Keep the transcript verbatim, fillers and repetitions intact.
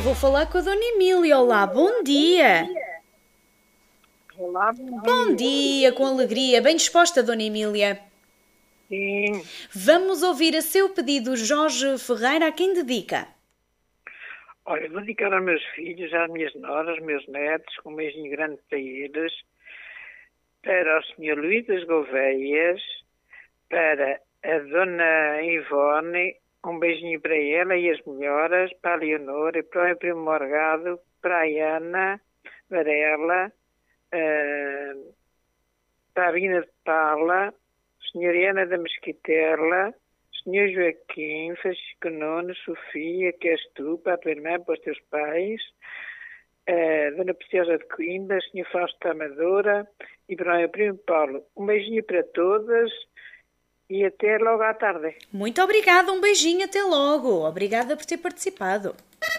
vou falar com a Dona Emília. Olá, bom dia. Olá, bom dia. Bom dia, com alegria. Bem disposta, Dona Emília? Sim. Vamos ouvir a seu pedido, Jorge Ferreira, a quem dedica? Olha, vou dedicar aos meus filhos, às minhas noras, aos meus netos, com um beijinho grande para eles, para o senhor Luís das Gouveias, para a Dona Ivone, um beijinho para ela e as melhoras, para a Leonor e para o meu primo Morgado, para a Ana Varela, uh, para a Vina de Paula, senhora Ana da Mesquitela, senhor Joaquim, Francisco Nunes, Sofia, que és tu, para a tua irmã, para os teus pais, uh, Dona Preciosa de Coimbra, senhor Fausto Amadora e para o meu primo Paulo. Um beijinho para todas e até logo à tarde. Muito obrigada, um beijinho, até logo. Obrigada por ter participado.